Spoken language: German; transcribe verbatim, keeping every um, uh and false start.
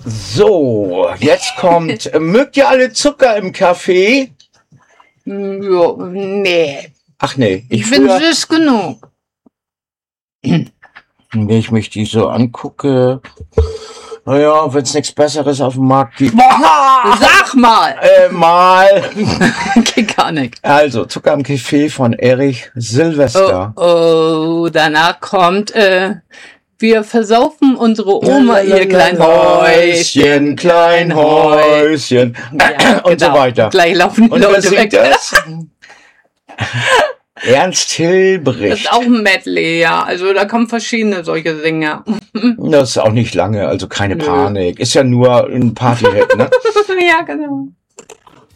So, jetzt kommt, mögt ihr alle Zucker im Kaffee? Ja, nee. Ach nee, ich, Ich bin früher, süß genug. wenn ich mich die so angucke, naja, wenn es nichts Besseres auf dem Markt gibt. Boah, sag mal! Äh, mal. Geht gar nicht. Also, Zucker im Kaffee von Erich Silvester. Oh, oh, danach kommt, äh, wir versaufen unsere Oma ihr klein Häuschen, klein Häuschen. Ja, und so genau. weiter. Gleich laufen die Und wer Leute weg. singt das? Ernst Das Hilbricht. ist auch ein Medley, ja. Also da kommen verschiedene solche Sänger. Das ist auch nicht lange, also keine Nö. Panik. Ist ja nur ein Partyhit, ne? Ja, genau.